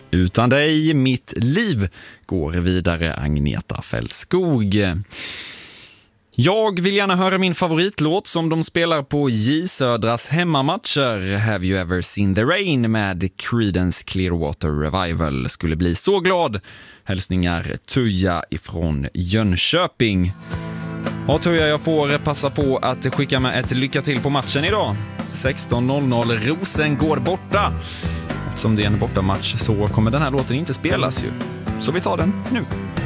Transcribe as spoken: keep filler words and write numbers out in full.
Utan dig, mitt liv går vidare, Agneta Fältskog. Jag vill gärna höra min favoritlåt som de spelar på J Södras hemmamatcher. Have you ever seen the rain med Creedence Clearwater Revival. Skulle bli så glad. Hälsningar Tuja ifrån Jönköping. Ja, Tuja, jag får passa på att skicka med ett lycka till på matchen idag. sexton noll noll, Rosengård borta. Eftersom det är en bortamatch så kommer den här låten inte spelas ju. Så vi tar den nu.